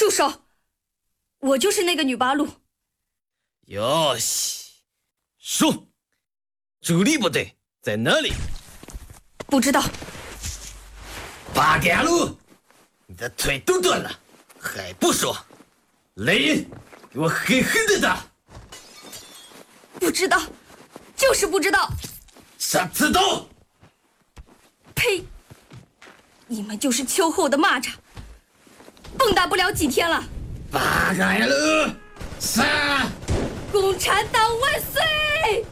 住手！我就是那个女八路。 哟西，说，主力部队在哪里？ 不知道。 八嘎路，你的腿都断了，还不说？来人，给我狠狠的打！ 不知道，就是不知道。 杀刺刀！ 呸！你们就是秋后的蚂蚱，蹦跶不了几天了。 八嘎路，杀！ 共产党万岁！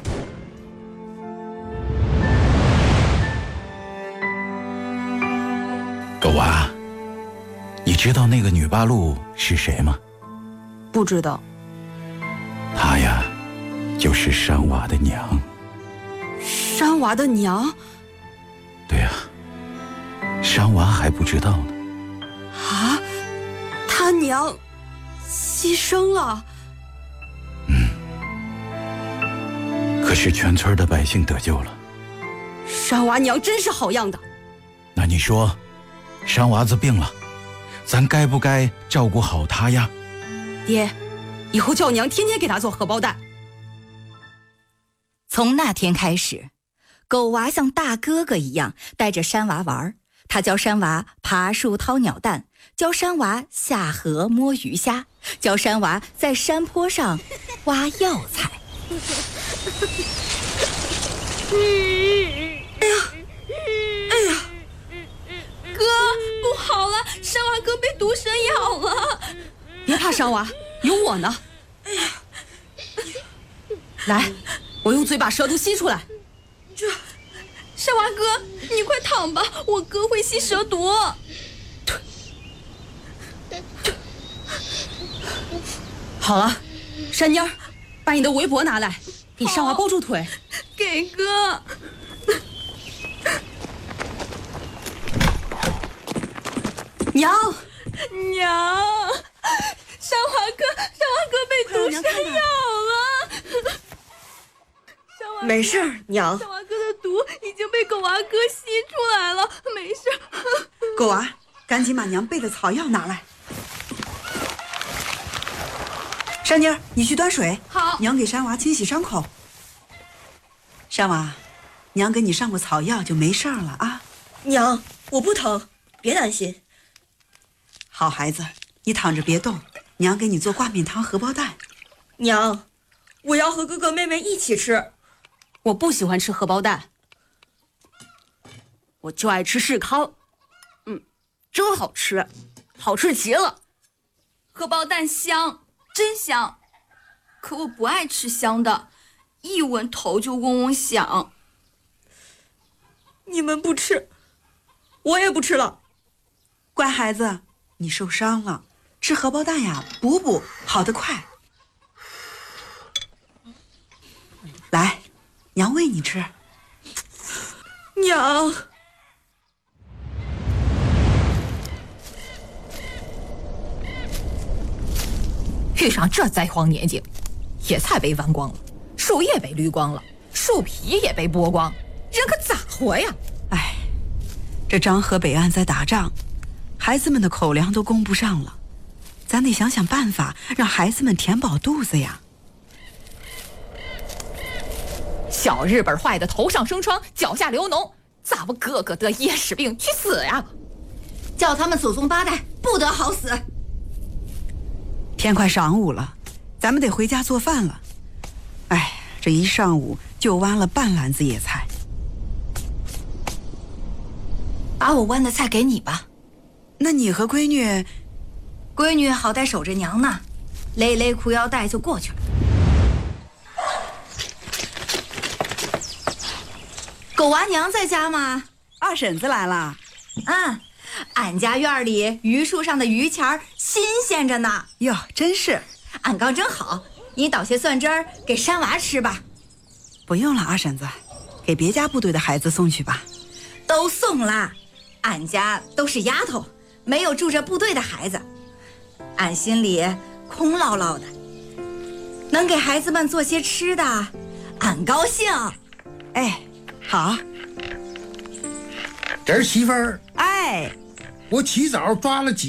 狗娃，你知道那个女八路是谁吗？ 不知道。 她呀，就是山娃的娘。 山娃的娘？ 对呀，山娃还不知道呢。 啊，他娘牺牲了。 可是全村的百姓得救了。 山娃娘真是好样的。 那你说，山娃子病了，咱该不该照顾好他呀？ 爹，以后叫娘天天给他做荷包蛋。 从那天开始，狗娃像大哥哥一样带着山娃玩。他教山娃爬树掏鸟蛋，教山娃下河摸鱼虾，教山娃在山坡上挖药材。 哎呀，哥，不好了，山娃哥被毒蛇咬了。 别怕，山娃，有我呢。 哎呀， 来，我用嘴把舌头吸出来。 山娃哥，你快躺吧，我哥会吸蛇毒。 好了，山妮儿，把你的围脖拿来，给山娃包住腿。 给哥。 娘， 山娃哥被毒蛇咬了。 没事儿，娘。 山娃哥的毒已经被狗娃哥吸出来了，没事。 狗娃，赶紧把娘备的草药拿来。山妮儿，你去端水。 好。 娘给山娃清洗伤口。山娃，娘给你上过草药，就没事儿了啊。 娘，我不疼，别担心。 好孩子，你躺着别动，娘给你做挂面汤荷包蛋。 娘，我要和哥哥妹妹一起吃。 我不喜欢吃荷包蛋，我就爱吃世康。真好吃，好吃极了。 荷包蛋香，真香。可我不爱吃香的，一闻头就嗡嗡响。 你们不吃，我也不吃了。 乖孩子，你受伤了，吃荷包蛋呀，补好得快。来，娘喂你吃。 娘， 遇上这灾荒年景，野菜被剜光了，树叶被捋光了，树皮也被剥光，人可咋活呀？ 哎，这漳河北岸在打仗，孩子们的口粮都供不上了，咱得想想办法，让孩子们填饱肚子呀。 小日本坏的头上生疮，脚下流脓，咋不个个得野史病去死呀？ 叫他们祖宗八代不得好死。 天快晌午了，咱们得回家做饭了。哎，这一上午就挖了半篮子野菜。 把我剜的菜给你吧。 那你和闺女好歹守着娘呢，勒勒裤腰带就过去了。狗娃娘在家吗？ 二婶子来了。 俺家院里榆树上的榆钱儿新鲜着呢。 哟，真是。 俺刚正好，你捣些蒜汁儿给山娃吃吧。 不用了，二婶子，给别家部队的孩子送去吧。 都送了，俺家都是丫头，没有住着部队的孩子，俺心里空落落的。能给孩子们做些吃的，俺高兴。 哎，好。 这儿媳妇儿， 哎， 我起早抓了几